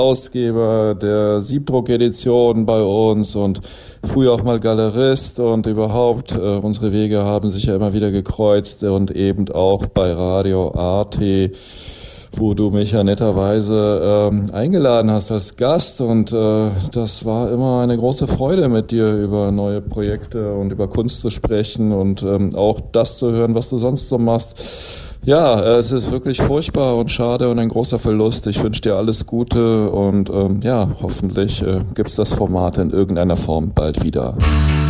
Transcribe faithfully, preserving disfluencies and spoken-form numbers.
Ausgeber der Siebdruck-Edition bei uns und früher auch mal Galerist und überhaupt, äh, unsere Wege haben sich ja immer wieder gekreuzt und eben auch bei Radio Arte, wo du mich ja netterweise ähm, eingeladen hast als Gast und äh, das war immer eine große Freude, mit dir über neue Projekte und über Kunst zu sprechen und ähm, auch das zu hören, was du sonst so machst. Ja, es ist wirklich furchtbar und schade und ein großer Verlust. Ich wünsche dir alles Gute und ähm, ja, hoffentlich äh, gibt's das Format in irgendeiner Form bald wieder.